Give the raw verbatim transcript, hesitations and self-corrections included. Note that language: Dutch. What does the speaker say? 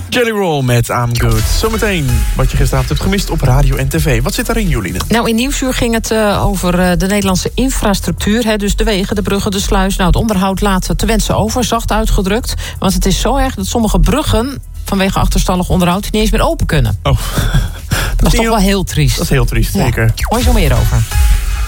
Jelly Roll met I'm Good. Zometeen wat je gisteravond hebt gemist op radio en tv. Wat zit daarin, Juline? Nou, in Nieuwsuur ging het uh, over uh, de Nederlandse infrastructuur. Hè, dus de wegen, de bruggen, de sluis. Nou, het onderhoud laat te wensen over, zacht uitgedrukt. Want het is zo erg dat sommige bruggen vanwege achterstallig onderhoud niet eens meer open kunnen. Oh, dat, dat is toch wel heel triest. Dat is heel triest, ja. zeker. Hoor je zo meer over.